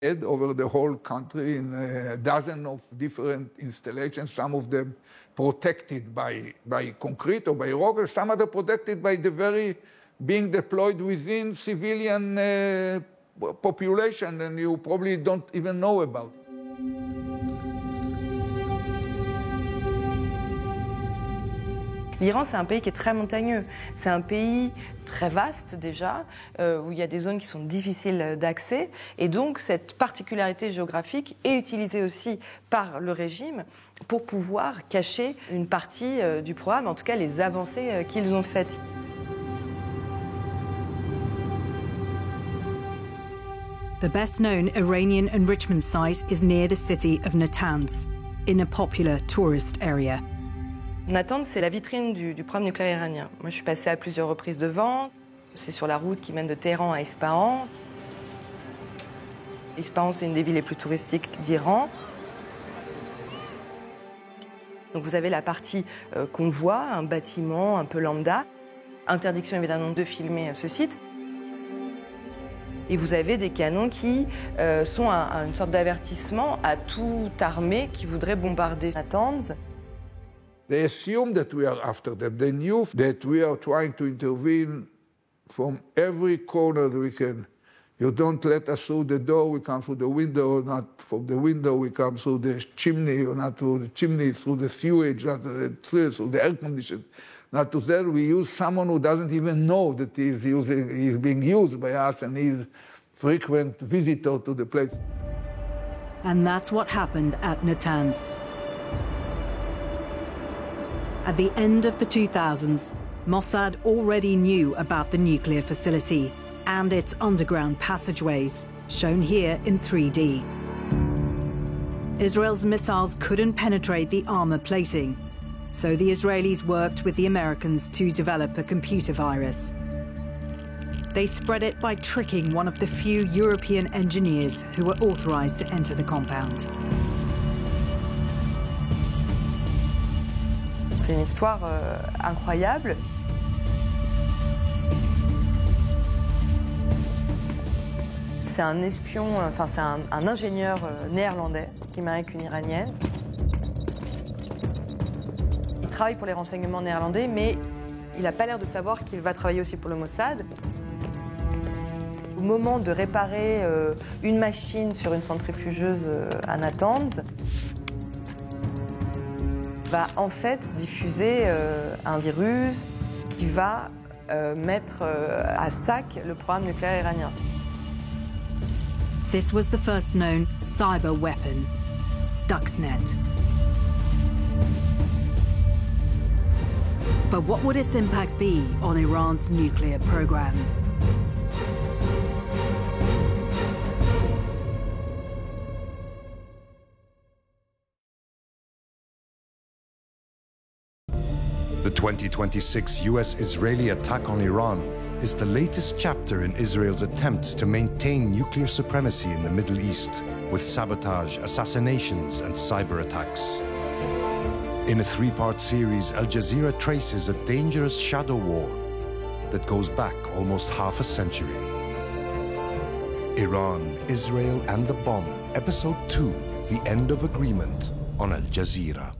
over the whole country in a dozen of different installations, some of them protected by concrete or by rock, or some other protected by the very being deployed within civilian population, and you probably don't even know about. L'Iran, c'est un pays qui est très montagneux. C'est un pays très vaste déjà, où il y a des zones qui sont difficiles d'accès. Et donc, cette particularité géographique est utilisée aussi par le régime pour pouvoir cacher une partie du programme, en tout cas les avancées qu'ils ont faites. The best-known Iranian enrichment site is near the city of Natanz, in a popular tourist area. Natanz, c'est la vitrine du programme nucléaire iranien. Moi, je suis passée à plusieurs reprises devant. C'est sur la route qui mène de Téhéran à Ispahan. Ispahan, c'est une des villes les plus touristiques d'Iran. Donc vous avez la partie convoi, un bâtiment un peu lambda. Interdiction évidemment de filmer ce site. Et vous avez des canons qui sont une sorte d'avertissement à toute armée qui voudrait bombarder Natanz. They assume that we are after them. They knew that we are trying to intervene from every corner that we can. You don't let us through the door, we come through the window, not from the window, we come through the chimney, or not through the chimney, through the sewage, not through the air condition. Not to that, we use someone who doesn't even know that he's being used by us, and he's frequent visitor to the place. And that's what happened at Natanz. At the end of the 2000s, Mossad already knew about the nuclear facility and its underground passageways, shown here in 3D. Israel's missiles couldn't penetrate the armor plating, so the Israelis worked with the Americans to develop a computer virus. They spread it by tricking one of the few European engineers who were authorized to enter the compound. C'est une histoire incroyable. C'est un espion, enfin c'est un ingénieur néerlandais qui marie avec une Iranienne. Il travaille pour les renseignements néerlandais, mais il n'a pas l'air de savoir qu'il va travailler aussi pour le Mossad. Au moment de réparer une machine sur une centrifugeuse à Natanz, va en fait diffuser un virus qui va mettre à sac le programme nucléaire iranien. This was the first known cyber weapon, Stuxnet. But what would its impact be on Iran's nuclear program? The 2026 US-Israeli attack on Iran is the latest chapter in Israel's attempts to maintain nuclear supremacy in the Middle East, with sabotage, assassinations, and cyber attacks. In a three-part series, Al Jazeera traces a dangerous shadow war that goes back almost half a century. Iran, Israel, and the Bomb, Episode 2, The End of Agreement, on Al Jazeera.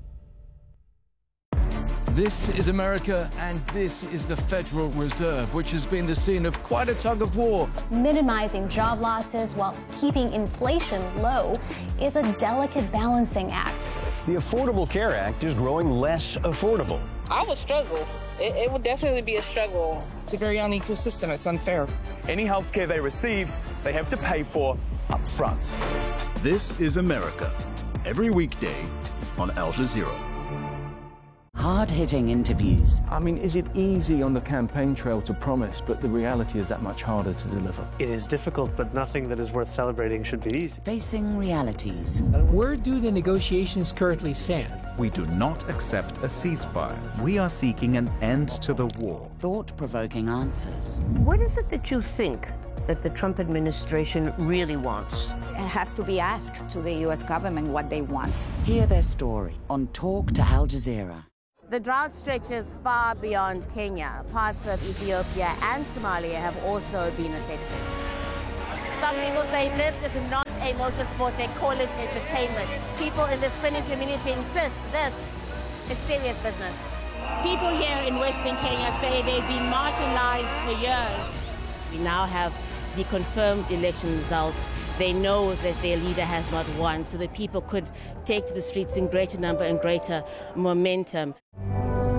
This is America, and this is the Federal Reserve, which has been the scene of quite a tug of war. Minimizing job losses while keeping inflation low is a delicate balancing act. The Affordable Care Act is growing less affordable. I would struggle. It would definitely be a struggle. It's a very unequal system. It's unfair. Any health care they receive, they have to pay for up front. This is America, every weekday on Al Jazeera. Hard-hitting interviews. I mean, is it easy on the campaign trail to promise, but the reality is that much harder to deliver? It is difficult, but nothing that is worth celebrating should be easy. Facing realities. Where do the negotiations currently stand? We do not accept a ceasefire. We are seeking an end to the war. Thought-provoking answers. What is it that you think that the Trump administration really wants? It has to be asked to the U.S. government what they want. Hear their story on Talk to Al Jazeera. The drought stretches far beyond Kenya. Parts of Ethiopia and Somalia have also been affected. Some people say this is not a motorsport, they call it entertainment. People in the spinning community insist this is serious business. People here in Western Kenya say they've been marginalized for years. We now have the confirmed election results. They know that their leader has not won, so that people could take to the streets in greater number and greater momentum.